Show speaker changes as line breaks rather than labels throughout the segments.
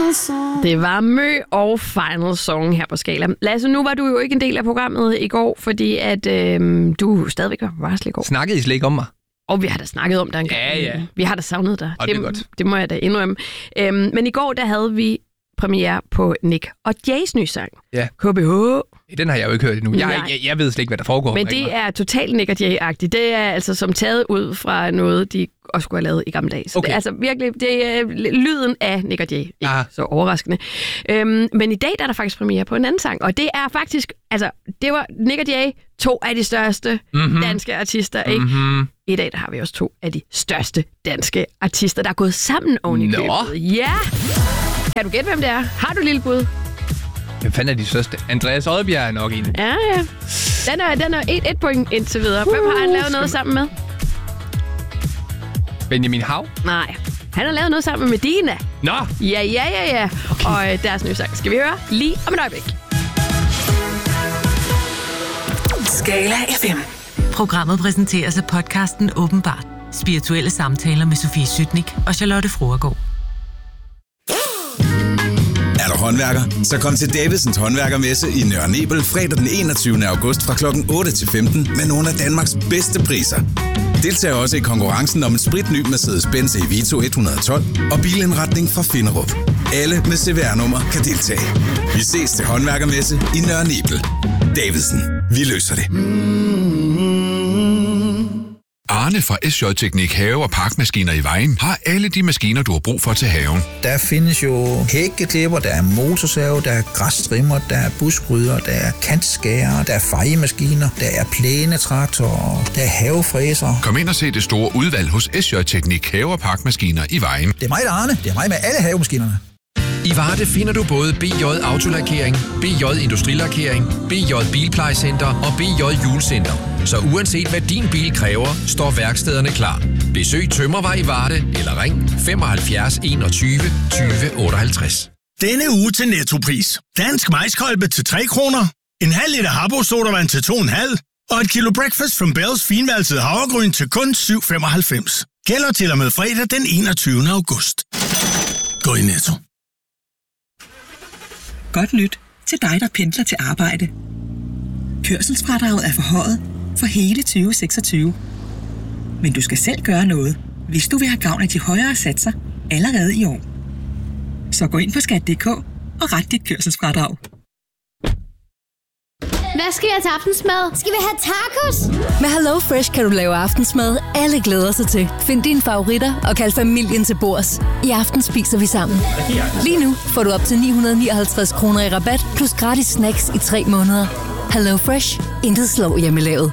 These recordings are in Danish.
final song. Det var Mø og Final Song her på Skala. Lasse, nu var du jo ikke en del af programmet i går, fordi at du stadigvæk var på varsel i går.
Snakkede I slet ikke om mig?
Og vi har da snakket om dig engang.
Ja.
Vi har da savnet dig.
Og det er godt.
Det må jeg da indrømme. Men i går, der havde vi premiere på Nick og Jays nye sang.
Ja.
KBH.
Den har jeg jo ikke hørt endnu. Jeg ved slet ikke, hvad der foregår.
Men det er totalt Nick og Jay-agtigt. Det er altså som taget ud fra noget, de også skulle have lavet i gamle dage. Så det er altså virkelig det er lyden af Nick og Jay. Ikke så overraskende. Men i dag der er der faktisk premiere på en anden sang. Og det er faktisk, altså det var Nick og Jay, 2 af de største danske artister. Ikke? I dag der har vi også 2 af de største danske artister, der er gået sammen oven i købet. Ja! Kan du gætte, hvem det er? Har du et lille bud?
Hvem fanden er de største? Andreas Oddbjerg er nok en.
Ja. Den er 1 point indtil videre. Hvem har han lavet noget sammen med?
Benjamin Hav?
Nej. Han har lavet noget sammen med Medina.
Nå!
Ja. Okay. Og deres nye sang skal vi høre lige om et øjeblik.
Skala FM. Programmet præsenteres af podcasten Åbenbart. Spirituelle samtaler med Sofie Sytnik og Charlotte Fruergaard.
Er du håndværker? Så kom til Davidsens håndværkermesse i Nørre Nebel fredag den 21. august fra kl. 8 til 15 med nogle af Danmarks bedste priser. Deltag også i konkurrencen om en spritny Mercedes-Benz Evito 112 og bilindretning fra Finderup. Alle med CVR-nummer kan deltage. Vi ses til håndværkermesse i Nørre Nebel. Davidsen. Vi løser det.
Arne fra SJ Teknik Have- og Parkmaskiner i Vejen har alle de maskiner, du har brug for til haven.
Der findes jo hækkeklipper, der er motorsave, der er græstrimmer, der er buskrydder, der er kantskærer, der er fejemaskiner, der er plænetraktorer, der er havefræser.
Kom ind og se det store udvalg hos SJ Teknik Have- og Parkmaskiner i Vejen.
Det er mig, der Arne. Det er mig med alle havemaskinerne.
I Varde finder du både BJ Autolakering, BJ Industrilakering, BJ Bilplejecenter og BJ Hjulcenter. Så uanset hvad din bil kræver, står værkstederne klar. Besøg Tømmervej i Varde eller ring 75 21 20 58.
Denne uge til Nettopris. Dansk majskolbe til 3 kroner. En halv liter Habbo sodavand til 2,5. Og et kilo Breakfast from Bells finvalset havregryn til kun 7,95. Gælder til og med fredag den 21. august. Gå i Netto.
Godt nyt til dig, der pendler til arbejde. Kørselsfradraget er forhøjet for hele 2026. Men du skal selv gøre noget, hvis du vil have gavn af de højere satser allerede i år. Så gå ind på skat.dk og ret dit kørselsfradrag.
Hvad skal vi have til aftensmad? Skal vi have tacos?
Med HelloFresh kan du lave aftensmad, alle glæder sig til. Find dine favoritter og kald familien til bords. I aften spiser vi sammen. Lige nu får du op til 959 kroner i rabat, plus gratis snacks i 3 måneder. HelloFresh. Intet slår hjemmelavet.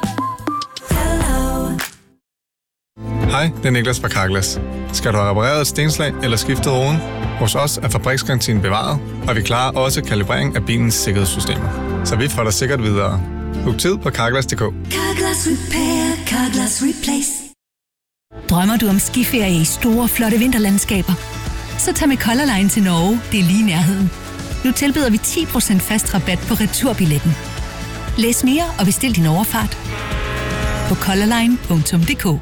Hej, det er Niklas fra Carglass. Skal du have repareret et stenslag eller skiftet roden? Hos os er fabriksgarantien bevaret, og vi klarer også kalibrering af bilens sikkerhedssystemer. Så vi får dig sikkert videre. Book tid på Carglass.dk.
Carglass Repair, Carglass Replace. Drømmer du om skiferie i store, flotte vinterlandskaber? Så tag med Color Line til Norge, det er lige i nærheden. Nu tilbyder vi 10% fast rabat på returbilletten. Læs mere og bestil din overfart på colorline.dk.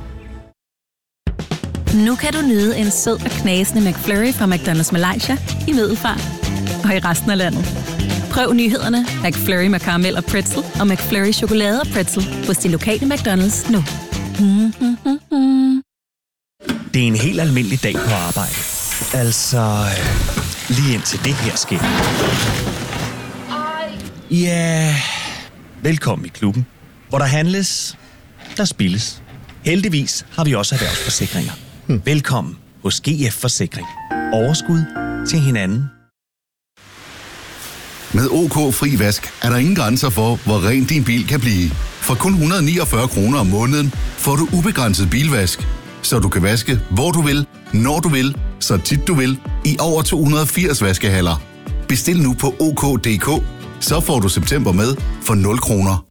Nu kan du nyde en sød og knasende McFlurry fra McDonald's Malaysia i Middelfart og i resten af landet. Prøv nyhederne McFlurry med karamel og pretzel og McFlurry chokolade og pretzel hos de lokale McDonald's nu.
Det er en helt almindelig dag på arbejde. Altså, lige indtil det her sker. Ja, velkommen i klubben, hvor der handles, der spilles. Heldigvis har vi også erhvervsforsikringer. Velkommen hos GF Forsikring. Overskud til hinanden.
Med OK Fri Vask er der ingen grænser for, hvor ren din bil kan blive. For kun 149 kroner om måneden får du ubegrænset bilvask, så du kan vaske hvor du vil, når du vil, så tit du vil, i over 280 vaskehaller. Bestil nu på OK.dk, så får du september med for 0 kroner.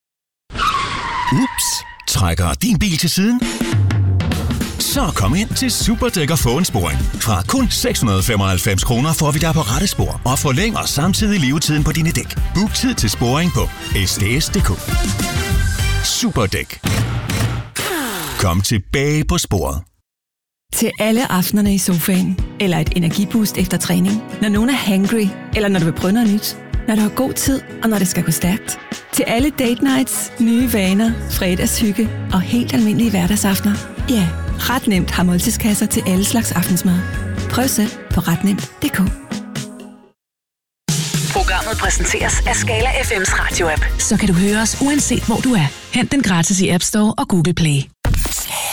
Ups, trækker din bil til siden? Så kom ind til Superdæk og få en sporing. Fra kun 695 kroner får vi dig på rette spor og forlænger samtidig levetiden på dine dæk. Book tid til sporing på sds.dk. Superdæk. Kom tilbage på sporet.
Til alle aftenerne i sofaen, eller et energiboost efter træning, når nogen er hangry, eller når du vil prøve noget nyt, når du har god tid, og når det skal gå stærkt. Til alle date nights, nye vaner, fredagshygge og helt almindelige hverdagsaftener. Ja, Ret Nemt har måltidskasser til alle slags aftensmad. Prøv selv på retnemt.dk.
Programmet præsenteres af Skala FM's radio-app. Så kan du høre os uanset hvor du er. Hent den gratis i App Store og Google Play.